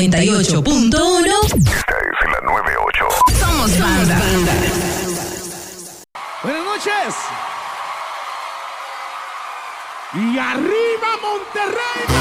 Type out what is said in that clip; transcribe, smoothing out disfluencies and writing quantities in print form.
98.1. Esta es la 98. Somos banda. Buenas noches. Y arriba Monterrey.